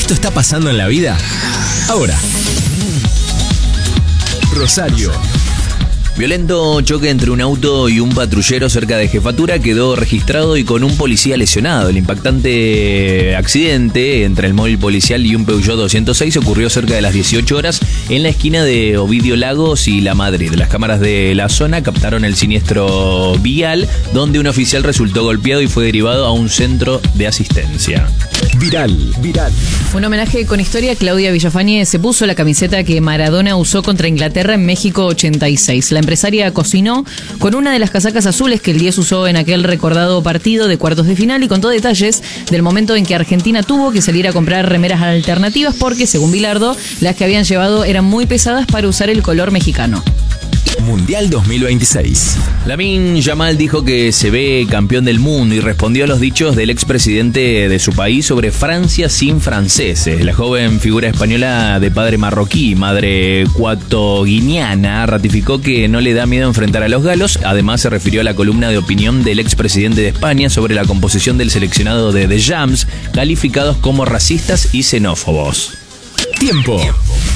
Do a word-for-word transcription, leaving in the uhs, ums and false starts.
Esto está pasando en la vida ahora. Rosario. Violento choque entre un auto y un patrullero cerca de Jefatura quedó registrado y con un policía lesionado. El impactante accidente entre el móvil policial y un Peugeot doscientos seis ocurrió cerca de las dieciocho horas en la esquina de Ovidio Lagos y La Madrid. Las cámaras de la zona captaron el siniestro vial, donde un oficial resultó golpeado y fue derivado a un centro de asistencia. Viral, viral. Un homenaje con historia. Claudia Villafañe se puso la camiseta que Maradona usó contra Inglaterra en México ochenta y seis. La empresaria cocinó con una de las casacas azules que el diez usó en aquel recordado partido de cuartos de final y contó detalles del momento en que Argentina tuvo que salir a comprar remeras alternativas porque, según Bilardo, las que habían llevado eran muy pesadas para usar el color mexicano. Mundial dos mil veintiséis. Lamine Yamal dijo que se ve campeón del mundo y respondió a los dichos del expresidente de su país sobre Francia sin franceses. La joven figura española de padre marroquí y madre cuatoguineana ratificó que no le da miedo enfrentar a los galos. Además, se refirió a la columna de opinión del expresidente de España sobre la composición del seleccionado de The Jams, calificados como racistas y xenófobos. Tiempo.